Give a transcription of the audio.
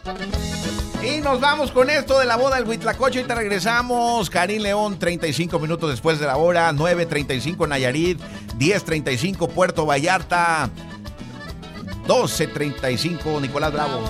Y nos vamos con esto de la boda del Huitlacoche. Ahorita regresamos. Karim León, 35 minutos después de la hora. 9:35 Nayarit. 10:35 Puerto Vallarta. 12:35 Nicolás Bravo.